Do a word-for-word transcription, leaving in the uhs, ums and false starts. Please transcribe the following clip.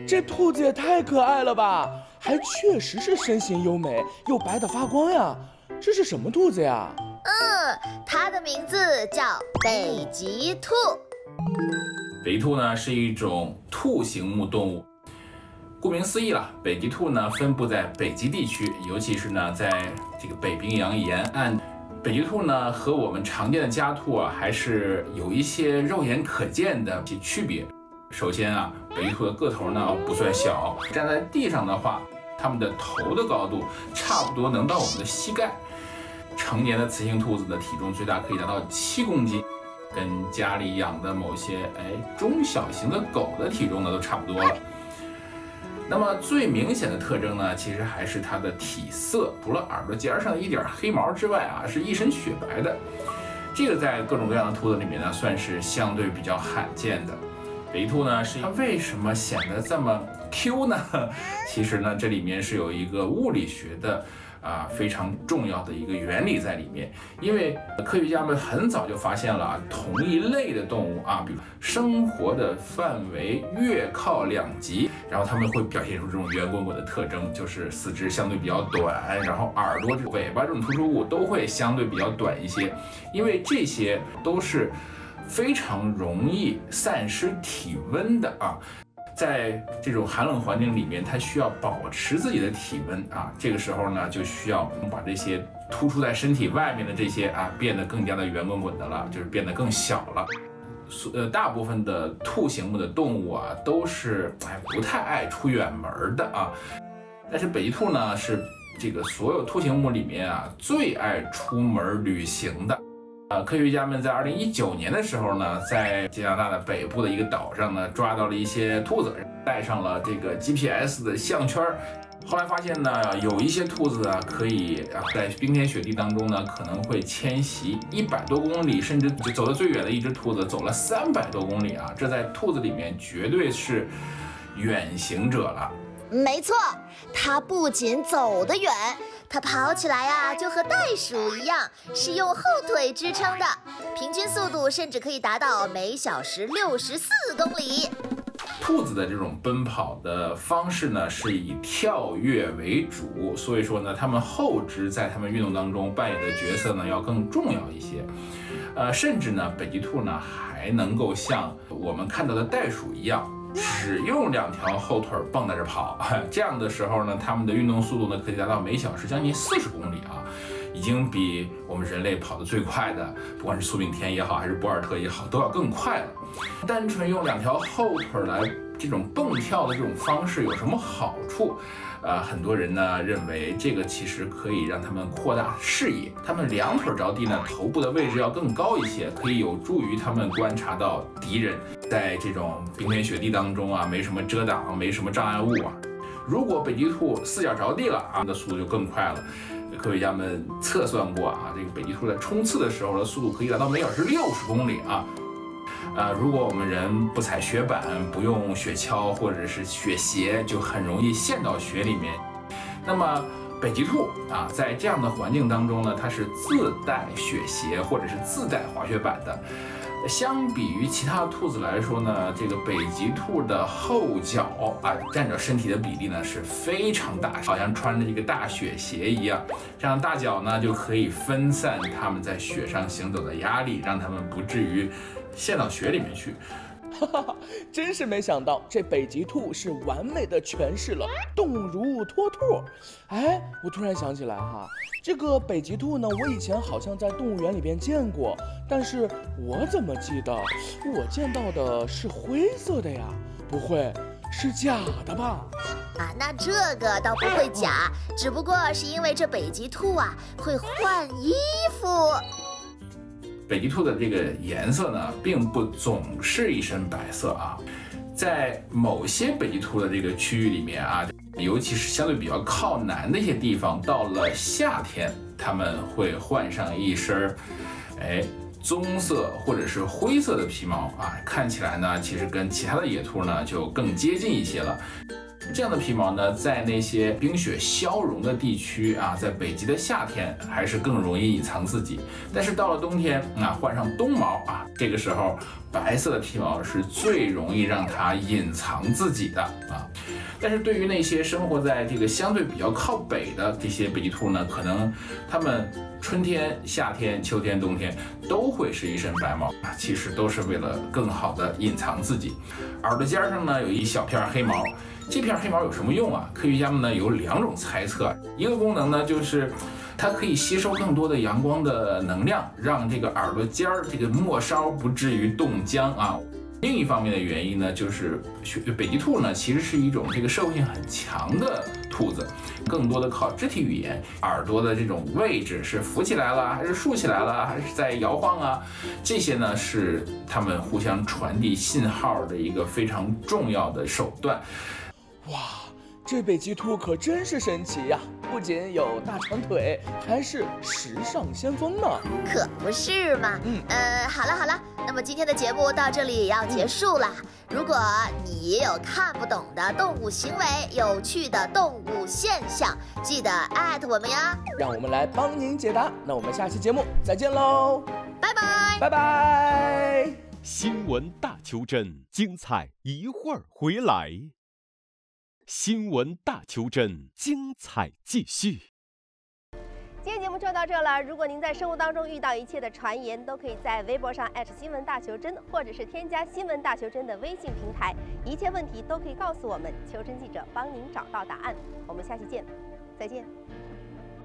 这兔子也太可爱了吧，还确实是身形优美，又白得发光呀。这是什么兔子呀？ 嗯，它的名字叫北极兔。 北极兔呢是一种兔形目动物，顾名思义了，北极兔呢分布在北极地区，尤其是呢在这个北冰洋沿岸。北极兔呢和我们常见的家兔啊，还是有一些肉眼可见的区别。首先啊，北极兔的个头呢不算小，站在地上的话，它们的头的高度差不多能到我们的膝盖。成年的雌性兔子的体重最大可以达到七公斤，跟家里养的某些哎中小型的狗的体重呢都差不多了。那么最明显的特征呢，其实还是它的体色，除了耳朵尖上的一点黑毛之外啊，是一身雪白的。这个在各种各样的兔子里面呢，算是相对比较罕见的。北极兔呢，是它为什么显得这么 Q 呢？其实呢，这里面是有一个物理学的啊非常重要的一个原理在里面。因为科学家们很早就发现了啊，同一类的动物啊，比如生活的范围越靠两极，然后它们会表现出这种圆滚滚的特征，就是四肢相对比较短，然后耳朵、尾巴这种突出物都会相对比较短一些，因为这些都是非常容易散失体温的啊。在这种寒冷环境里面，它需要保持自己的体温啊。这个时候呢，就需要把这些突出在身体外面的这些啊，变得更加的圆滚滚的了，就是变得更小了。呃，大部分的兔形目的动物啊，都是哎不太爱出远门的啊。但是北极兔呢，是这个所有兔形目里面啊最爱出门旅行的。呃，科学家们在二零一九年的时候呢，在加拿大的北部的一个岛上呢，抓到了一些兔子，带上了这个 G P S 的项圈。后来发现呢，有一些兔子啊，可以啊在冰天雪地当中呢，可能会迁徙一百多公里，甚至走得最远的一只兔子走了三百多公里啊，这在兔子里面绝对是远行者了。 没错，它不仅走得远，它跑起来啊就和袋鼠一样，是用后腿支撑的，平均速度甚至可以达到每小时六十四公里。 兔子的这种奔跑的方式呢，是以跳跃为主，所以说呢，它们后肢在它们运动当中扮演的角色呢，要更重要一些。呃，甚至呢，北极兔呢还能够像我们看到的袋鼠一样，只用两条后腿蹦在这跑，这样的时候呢，它们的运动速度呢可以达到每小时将近四十公里啊，已经比我们人类跑得最快的，不管是苏炳添也好，还是博尔特也好，都要更快了。单纯用两条后腿来这种蹦跳的这种方式有什么好处？呃，很多人呢认为这个其实可以让他们扩大视野，他们两腿着地呢，头部的位置要更高一些，可以有助于他们观察到敌人。在这种冰天雪地当中啊，没什么遮挡，没什么障碍物啊。如果北极兔四脚着地了啊，那速度就更快了。科学家们测算过啊，这个北极兔在冲刺的时候的速度可以达到每小时六十公里啊。呃，如果我们人不踩雪板，不用雪橇或者是雪鞋，就很容易陷到雪里面。那么北极兔啊，在这样的环境当中呢，它是自带雪鞋或者是自带滑雪板的。相比于其他兔子来说呢，这个北极兔的后脚啊占着身体的比例呢是非常大，好像穿着一个大雪鞋一样。这样大脚呢就可以分散它们在雪上行走的压力，让它们不至于陷到雪里面去。 哈哈，真是没想到，这北极兔是完美的诠释了动如脱兔。哎，我突然想起来哈，这个北极兔呢，我以前好像在动物园里边见过，但是我怎么记得我见到的是灰色的呀？不会是假的吧？ 啊，那这个倒不会假，只不过是因为这北极兔啊会换衣服。 北极兔的这个颜色呢，并不总是一身白色啊，在某些北极兔的这个区域里面啊，尤其是相对比较靠南的一些地方，到了夏天，它们会换上一身，哎，棕色或者是灰色的皮毛啊，看起来呢，其实跟其他的野兔呢就更接近一些了。 这样的皮毛呢，在那些冰雪消融的地区啊，在北极的夏天还是更容易隐藏自己。但是到了冬天啊，换上冬毛啊，这个时候白色的皮毛是最容易让它隐藏自己的啊。但是对于那些生活在这个相对比较靠北的这些北极兔呢，可能它们春天、夏天、秋天、冬天都会是一身白毛啊，其实都是为了更好的隐藏自己。耳朵尖上呢有一小片黑毛。这片黑毛有什么用啊？科学家们呢有两种猜测，一个功能呢就是它可以吸收更多的阳光的能量，让这个耳朵尖儿这个末梢不至于冻僵啊。另一方面的原因呢，就是北极兔呢其实是一种这个社会性很强的兔子，更多的靠肢体语言，耳朵的这种位置是浮起来了，还是竖起来了，还是在摇晃啊？这些呢是它们互相传递信号的一个非常重要的手段。 哇，这北极兔可真是神奇呀！不仅有大长腿，还是时尚先锋呢。 可不是嘛。 嗯， 呃，好了好了，那么今天的节目到这里也要结束啦。如果你也有看不懂的动物行为、有趣的动物现象，记得艾特我们呀。 让我们来帮您解答。那我们下期节目再见喽， 拜拜， 拜拜。 新闻大求真，精彩一会儿回来。新闻大求真，精彩继续。 今天节目就到这了。如果您在生活当中遇到一切的传言，都可以在微博上新闻大求真，或者是添加新闻大求真的微信平台，一切问题都可以告诉我们，求真记者帮您找到答案。我们下期见，再见。